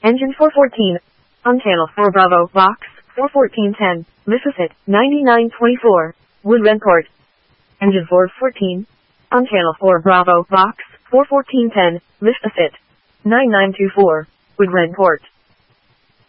Engine 414. On channel 4 Bravo, box 41410, Mississippi 9924, Woodland Port. Engine 414. On channel 4 Bravo, box 41410, Mississippi 9924, Woodland Port.